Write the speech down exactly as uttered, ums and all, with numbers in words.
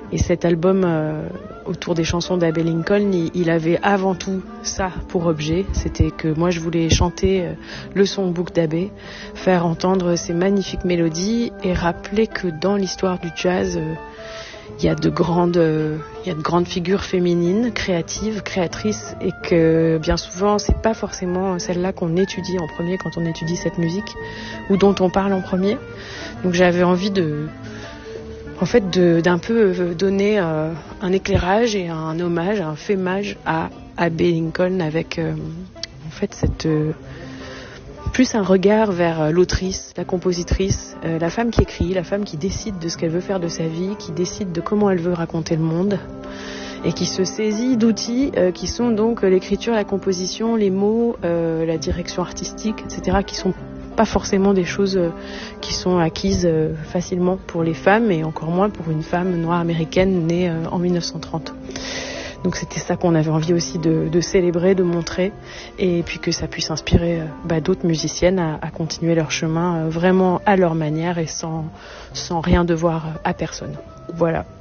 Et cet album, euh, autour des chansons d'Abbé Lincoln, il, il avait avant tout ça pour objet. C'était que moi, je voulais chanter euh, le songbook d'Abbé, faire entendre ces magnifiques mélodies et rappeler que dans l'histoire du jazz, euh, il y a de grandes, euh, il y a de grandes figures féminines, créatives, créatrices, et que bien souvent, c'est pas forcément celle-là qu'on étudie en premier quand on étudie cette musique, ou dont on parle en premier. Donc j'avais envie de En fait, de, d'un peu donner euh, un éclairage et un hommage, un fémage à Abbé Lincoln avec euh, en fait cette euh, plus un regard vers l'autrice, la compositrice, euh, la femme qui écrit, la femme qui décide de ce qu'elle veut faire de sa vie, qui décide de comment elle veut raconter le monde et qui se saisit d'outils euh, qui sont donc l'écriture, la composition, les mots, euh, la direction artistique, et cetera, qui sont pas forcément des choses qui sont acquises facilement pour les femmes et encore moins pour une femme noire américaine née en dix-neuf cent trente. Donc c'était ça qu'on avait envie aussi de, de célébrer, de montrer, et puis que ça puisse inspirer bah, d'autres musiciennes à, à continuer leur chemin vraiment à leur manière et sans, sans rien devoir à personne. Voilà.